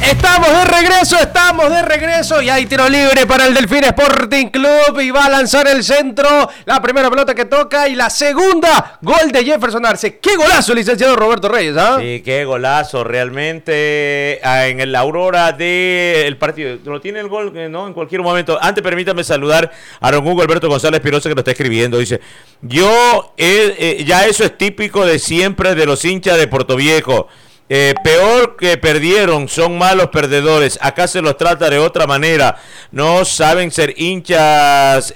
Estamos de regreso y hay tiro libre para el Delfín Sporting Club y va a lanzar el centro, la primera pelota que toca y la segunda, gol de Jefferson Arce. ¡Qué golazo, licenciado Roberto Reyes! ¿Ah? Sí, qué golazo, realmente en la aurora del partido. Lo tiene el gol, ¿no? En cualquier momento. Antes permítame saludar a don Hugo Alberto González Pirosa que lo está escribiendo. Dice, ya eso es típico de siempre de los hinchas de Portoviejo. Peor que perdieron, son malos perdedores. Acá se los trata de otra manera. No saben ser hinchas,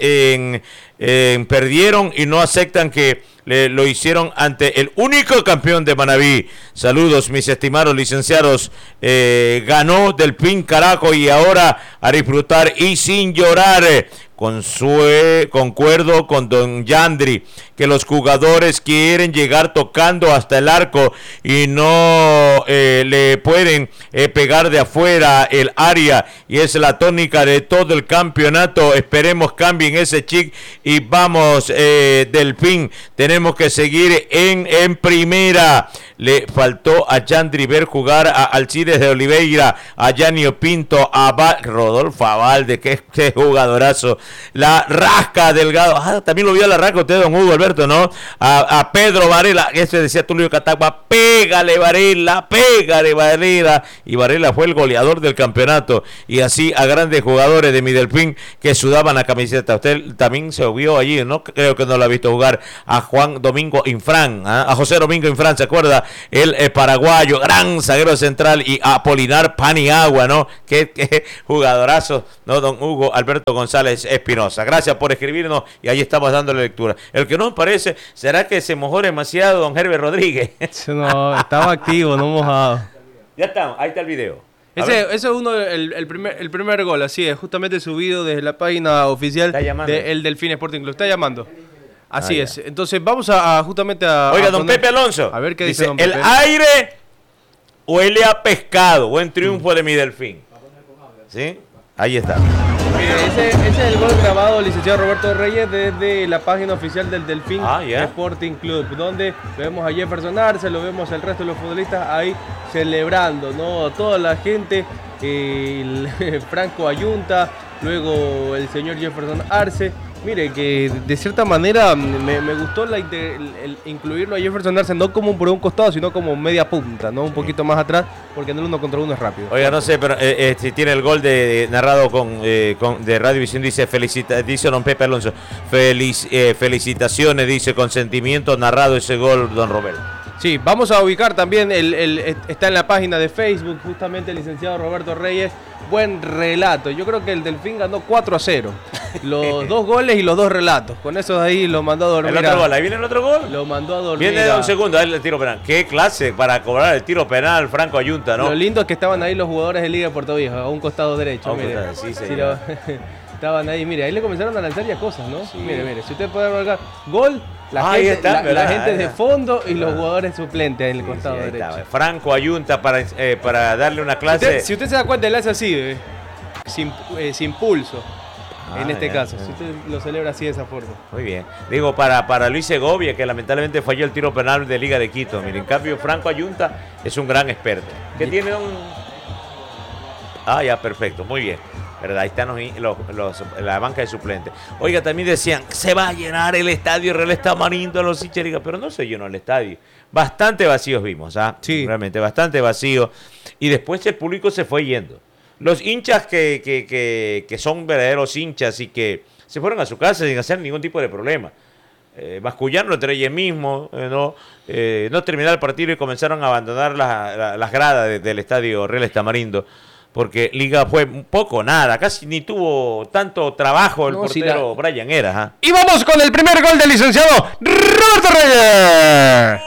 perdieron y no aceptan que lo hicieron ante el único campeón de Manabí. Saludos, mis estimados licenciados. Ganó Delfín, carajo, y ahora a disfrutar y sin llorar. Concuerdo con don Yandri que los jugadores quieren llegar tocando hasta el arco y no le pueden pegar de afuera el área, y es la tónica de todo el campeonato. Esperemos cambien ese chip y vamos, Delfín, tenemos que seguir en primera. Le faltó a Yandri ver jugar a Alcides de Oliveira, a Yanio Pinto, a Rodolfo Avalde, qué jugadorazo. La Rasca Delgado, también lo vio a la Rasca usted, don Hugo Alberto, ¿no? A Pedro Varela, ese decía Tulio Catagua, pégale Varela, y Varela fue el goleador del campeonato, y así a grandes jugadores de mi Delfín que sudaban la camiseta. Usted también se vio allí, ¿no? Creo que no lo ha visto jugar a Juan Domingo Infrán, a José Domingo Infrán, ¿se acuerda? El paraguayo, gran zaguero central, y a Apolinar Paniagua, ¿no? Qué jugadorazo, ¿no? Don Hugo Alberto González Espinosa. Gracias por escribirnos y ahí estamos dándole lectura. El que nos parece, ¿será que se mojó demasiado don Herbert Rodríguez? No, estaba activo, no mojado. Ya está, ahí está el video. Ese es el primer gol, así es, justamente subido desde la página oficial del Delfín Sporting Club. Está llamando. Así es. Entonces vamos justamente a... Oiga, don Pepe Alonso. A ver qué dice don Pepe. El aire huele a pescado. Buen triunfo de mi Delfín. ¿Sí? Ahí está. Ese es el gol grabado, licenciado Roberto Reyes, desde la página oficial del Delfín Sporting Club, donde vemos a Jefferson Arce, lo vemos al resto de los futbolistas ahí celebrando, ¿no? Toda la gente, Franco Ayunta, luego el señor Jefferson Arce. Mire, que de cierta manera me gustó el incluirlo a Jefferson Arce, no como por un costado, sino como media punta, ¿no? Un poquito más atrás, porque en el 1 contra 1 es rápido. Oiga, no sé, pero si tiene el gol narrado de Radiovisión, dice don Pepe Alonso, felicitaciones, dice, con sentimiento narrado ese gol, don Roberto. Sí, vamos a ubicar también, está en la página de Facebook, justamente el licenciado Roberto Reyes. Buen relato. Yo creo que el Delfín ganó 4-0. Los 2 goles y los 2 relatos. Con eso ahí lo mandó a dormir. El otro gol, ahí viene el otro gol. Lo mandó a dormir. Viene de un segundo, ahí el tiro penal. Qué clase para cobrar el tiro penal, Franco Ayunta, ¿no? Lo lindo es que estaban ahí los jugadores de Liga de Puerto Viejo, a un costado derecho. Sí, estaban ahí, mire, ahí le comenzaron a lanzar ya cosas, ¿no? Sí. Mire, si usted puede marcar gol, la gente de fondo y los jugadores suplentes en el costado derecho. Está. Franco Ayunta para darle una clase. Si usted se da cuenta, él hace así, sin pulso. En este caso, si usted lo celebra así de esa forma. Muy bien. Digo, para Luis Segovia, que lamentablemente falló el tiro penal de Liga de Quito. Mire, en cambio, Franco Ayunta es un gran experto. ¿Qué tiene ya, perfecto, muy bien. ¿Verdad? Ahí están la banca de suplentes. Oiga, también decían, se va a llenar el estadio Real Tamarindo a los hinchas, pero no se llenó el estadio. Bastante vacíos vimos, Sí. Realmente, bastante vacío. Y después el público se fue yendo. Los hinchas que son verdaderos hinchas y que se fueron a su casa sin hacer ningún tipo de problema. Mascullando entre ellos mismos, no terminar el partido y comenzaron a abandonar las gradas del estadio Real Tamarindo. Porque Liga fue nada, casi ni tuvo tanto trabajo el portero Brian Eras. Y vamos con el primer gol del licenciado Roberto Reyes.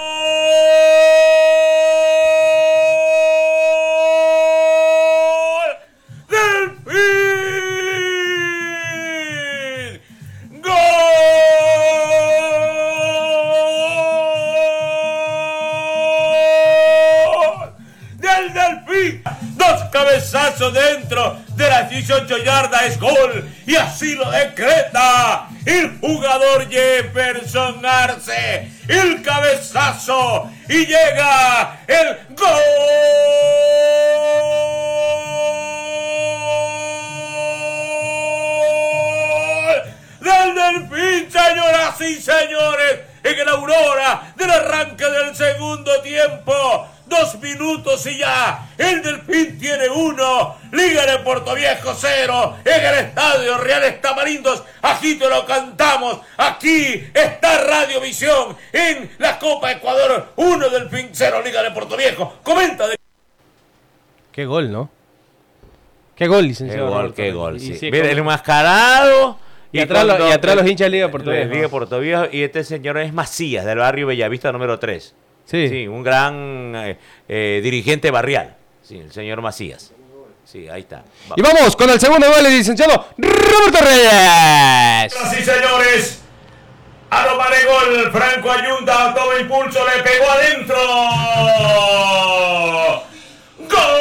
Cabezazo dentro de las 18 yardas, es gol, y así lo decreta el jugador Jefferson Arce. El cabezazo y llega el gol. sí señores, en el aurora del arranque del segundo tiempo. 2 minutos y ya el Delfín tiene 1, Liga de Puerto Viejo 0, en el Estadio Reales Tamarindos. Aquí te lo cantamos, aquí está Radiovisión en la Copa Ecuador 1, Delfín 0, Liga de Puerto Viejo. Comenta de... Qué gol, ¿no? Qué gol, licenciado. Qué gol, sí. Mira, el enmascarado. Y atrás los hinchas de Liga de Puerto Viejo. Liga de Puerto Viejo, y este señor es Macías, del barrio Bellavista número 3. Sí, un gran dirigente barrial. Sí, el señor Macías. Sí, ahí está. Vamos. Y vamos con el segundo gol, el licenciado Roberto Reyes. Sí, señores. Aroma de gol. Franco Ayunta toma impulso, le pegó adentro.